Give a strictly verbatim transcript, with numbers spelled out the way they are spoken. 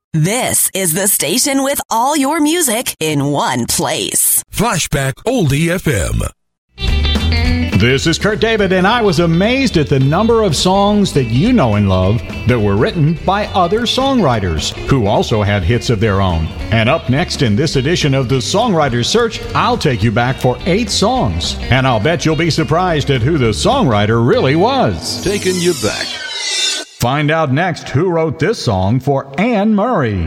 This is the station with all your music in one place. Flashback Oldie F M. This is Kurt David, and I was amazed at the number of songs that you know and love that were written by other songwriters who also had hits of their own. And up next in this edition of the Songwriter's Search, I'll take you back for eight songs, and I'll bet you'll be surprised at who the songwriter really was. Taking you back. Find out next who wrote this song for Anne Murray.